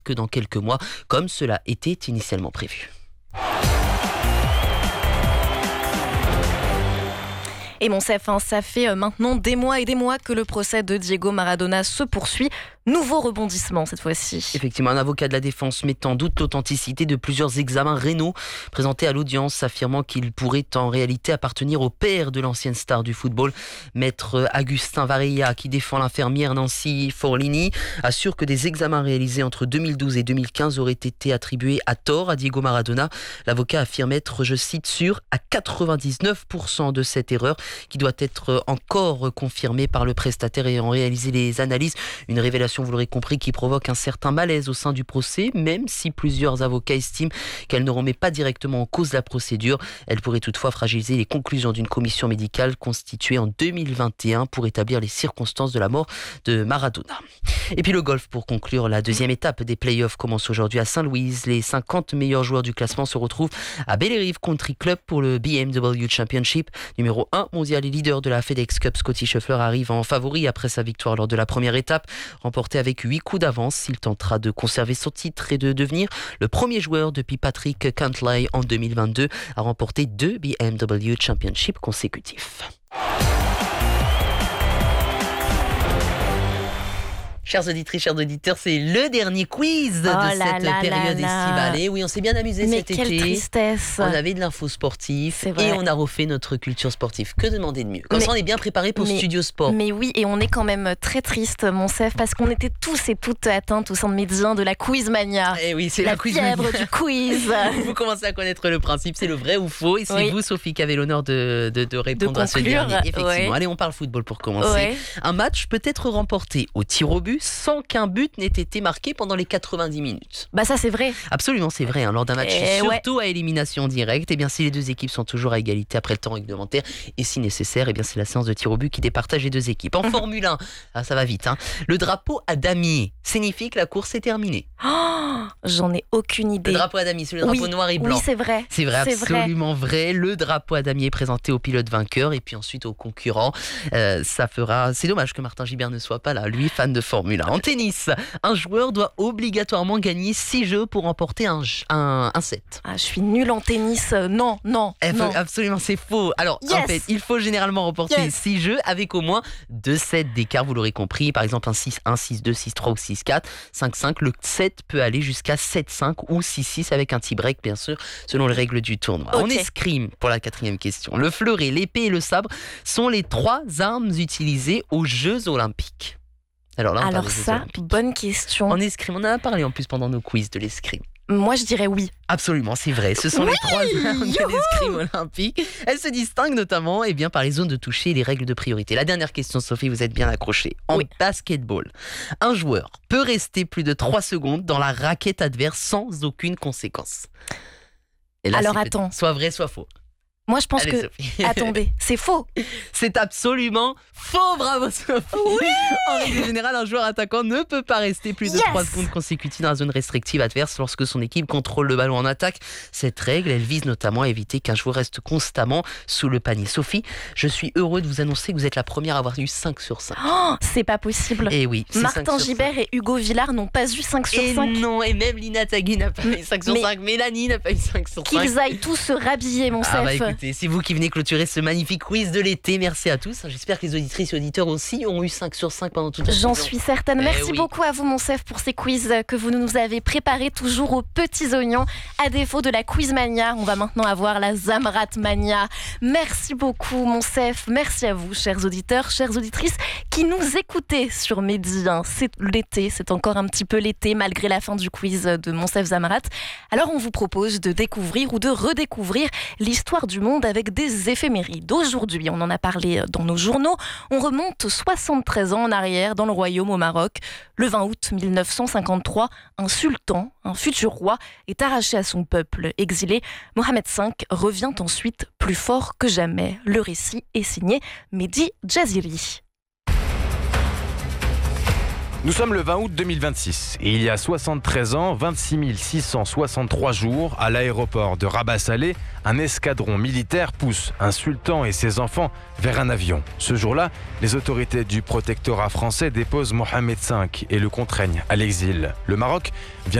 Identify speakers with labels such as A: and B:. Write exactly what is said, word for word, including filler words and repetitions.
A: que dans quelques mois, comme cela était initialement prévu.
B: Et Monsef, hein, ça fait maintenant des mois et des mois que le procès de Diego Maradona se poursuit. Nouveau rebondissement cette fois-ci.
A: Effectivement, un avocat de la défense met en doute l'authenticité de plusieurs examens rénaux présentés à l'audience, affirmant qu'il pourrait en réalité appartenir au père de l'ancienne star du football. Maître Agustin Varela, qui défend l'infirmière Nancy Forlini, assure que des examens réalisés entre deux mille douze et deux mille quinze auraient été attribués à tort à Diego Maradona. L'avocat affirme être, je cite, sûr à quatre-vingt-dix-neuf pour cent de cette erreur, qui doit être encore confirmée par le prestataire ayant réalisé les analyses. Une révélation, vous l'aurez compris, qui provoque un certain malaise au sein du procès, même si plusieurs avocats estiment qu'elle ne remet pas directement en cause la procédure. Elle pourrait toutefois fragiliser les conclusions d'une commission médicale constituée en deux mille vingt et un pour établir les circonstances de la mort de Maradona. Et puis le golf pour conclure. La deuxième étape des playoffs commence aujourd'hui à Saint-Louis. Les cinquante meilleurs joueurs du classement se retrouvent à Bellerive Country Club pour le B M W Championship. Numéro un mondial et leader de la FedEx Cup, Scotty Scheffler arrive en favori après sa victoire lors de la première étape. Remporté avec huit coups d'avance, il tentera de conserver son titre et de devenir le premier joueur depuis Patrick Cantlay en deux mille vingt-deux à remporter deux B M W Championship consécutifs. Chères auditrices, chers auditeurs, c'est le dernier quiz
B: oh
A: de
B: là
A: cette
B: là
A: période
B: là
A: estivale. Et oui, on s'est bien amusé
B: Mais
A: cet
B: quelle
A: été.
B: tristesse.
A: On avait de l'info sportive et on a refait notre culture sportive. Que demander de mieux? Comme
B: mais,
A: ça, on est bien préparé pour
B: mais,
A: Studio Sport.
B: Mais oui, et on est quand même très triste, Monsef, parce qu'on était tous et toutes atteintes au sein de Médien de la Quizmania.
A: Et oui, c'est
B: la,
A: la,
B: la
A: Quizmania.
B: fièvre du quiz.
A: Vous commencez à connaître le principe, c'est le vrai ou faux. Et c'est
B: oui.
A: vous, Sophie, qui avez l'honneur de, de, de répondre
B: de
A: à ce dernier. Effectivement.
B: Ouais.
A: Allez, on parle football pour commencer.
B: Ouais.
A: Un match peut être remporté au tir au but sans qu'un but n'ait été marqué pendant les quatre-vingt-dix minutes.
B: Bah ça, c'est vrai.
A: Absolument, c'est vrai. Hein, lors d'un match,
B: et
A: surtout
B: ouais.
A: à élimination directe, et eh bien si les deux équipes sont toujours à égalité après le temps réglementaire, et si nécessaire, et eh bien c'est la séance de tir au but qui départage les deux équipes. En Formule un, ah, ça va vite. Hein, le drapeau à damier signifie que la course est terminée.
B: Oh, j'en ai aucune idée.
A: Le drapeau à damier, c'est le drapeau
B: oui,
A: noir et blanc.
B: Oui, c'est vrai.
A: C'est vrai,
B: c'est
A: absolument vrai. vrai. Le drapeau à damier est présenté au pilote vainqueur et puis ensuite aux concurrents. Euh, ça fera. C'est dommage que Martin Gibert ne soit pas là, lui, fan de Formule un. En tennis, un joueur doit obligatoirement gagner six jeux pour remporter un, un, un set.
B: Ah, je suis nulle en tennis. Euh, non, non,
A: eh,
B: non.
A: Absolument, c'est faux. Alors,
B: yes.
A: en fait, il faut généralement remporter
B: yes.
A: six jeux avec au moins deux sets d'écart, vous l'aurez compris. Par exemple, un six un, six deux, six trois ou six quatre, cinq cinq. Le set peut aller jusqu'à sept cinq ou six six avec un tie-break, bien sûr, selon les règles du tournoi.
B: Okay.
A: En escrime, pour la quatrième question, le fleuret, l'épée et le sabre sont les trois armes utilisées aux Jeux Olympiques. Alors là, on
B: Alors ça, bonne question.
A: En escrime, on en a parlé en plus pendant nos quiz de l'escrime.
B: Moi, je dirais oui.
A: Absolument, c'est vrai. Ce sont
B: oui
A: les trois armes de l'escrime olympique. Elles se distinguent notamment eh bien, par les zones de toucher et les règles de priorité. La dernière question, Sophie, vous êtes bien accrochée. En
B: oui.
A: basketball, un joueur peut rester plus de trois secondes dans la raquette adverse sans aucune conséquence. Et là,
B: alors attends.
A: Soit vrai, soit faux.
B: Moi, je pense
A: Allez,
B: que...
A: Sophie.
B: Attendez, c'est faux.
A: C'est absolument faux, bravo Sophie.
B: Oui.
A: En règle générale, un joueur attaquant ne peut pas rester plus de
B: yes.
A: trois secondes consécutives dans la zone restrictive adverse lorsque son équipe contrôle le ballon en attaque. Cette règle, elle vise notamment à éviter qu'un joueur reste constamment sous le panier. Sophie, je suis heureux de vous annoncer que vous êtes la première à avoir eu cinq sur cinq.
B: Oh, c'est pas possible.
A: Et oui,
B: Martin Gibert et Hugo Villard n'ont pas eu cinq sur cinq.
A: Et non, et même Lina Tagui n'a pas eu cinq sur cinq. Mélanie n'a pas eu cinq sur cinq.
B: Qu'ils aillent tous se rhabiller, mon
A: ah
B: chef.
A: Bah écoutez, c'est vous qui venez clôturer ce magnifique quiz de l'été. Merci à tous. J'espère que les auditrices et auditeurs aussi ont eu cinq sur cinq pendant toute la
B: J'en
A: saison.
B: suis certaine. Merci
A: eh oui.
B: beaucoup à vous, mon chef, pour ces quiz que vous nous avez préparés toujours aux petits oignons. À défaut de la Quizmania, on va maintenant avoir la Zamrat Mania. Merci beaucoup, mon chef. Merci à vous, chers auditeurs, chères auditrices, qui nous écoutez sur Mehdi. C'est l'été, c'est encore un petit peu l'été, malgré la fin du quiz de Monsef Zamrat. Alors, on vous propose de découvrir ou de redécouvrir l'histoire du monde avec des éphémérides. Aujourd'hui, on en a parlé dans nos journaux. On remonte soixante-treize ans en arrière dans le royaume au Maroc. Le vingt août mille neuf cent cinquante-trois, un sultan, un futur roi, est arraché à son peuple exilé. Mohamed cinq revient ensuite plus fort que jamais. Le récit est signé Mehdi Jaziri.
C: Nous sommes le vingt août deux mille vingt-six et il y a soixante-treize ans, vingt-six mille six cent soixante-trois jours, à l'aéroport de Rabat-Salé, un escadron militaire pousse un sultan et ses enfants vers un avion. Ce jour-là, les autorités du protectorat français déposent Mohamed cinq et le contraignent à l'exil. Le Maroc vient